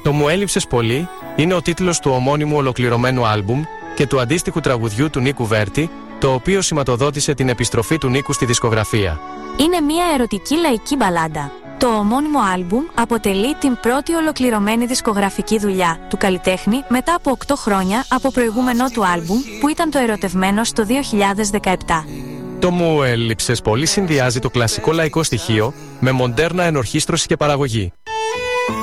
Το «Μου έλειψες πολύ» είναι ο τίτλος του ομώνυμου ολοκληρωμένου άλμπουμ και του αντίστοιχου τραγουδιού του Νίκου Βέρτη, το οποίο σηματοδότησε την επιστροφή του Νίκου στη δισκογραφία. Είναι μια ερωτική λαϊκή μπαλάντα. Το ομώνυμο άλμπουμ αποτελεί την πρώτη ολοκληρωμένη δισκογραφική δουλειά του καλλιτέχνη μετά από 8 χρόνια από προηγούμενό του άλμπουμ που ήταν το Ερωτευμένος το 2017. Το «Μου έλειψες πολύ» συνδυάζει το κλασικό λαϊκό στοιχείο με μοντέρνα ενορχήστρωση και παραγωγή.